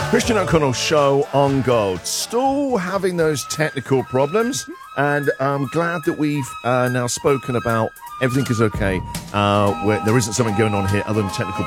Christian O'Connell show on Gold. Still having those technical problems, and I'm glad that we've now spoken about everything is okay. Where there isn't something going on here other than technical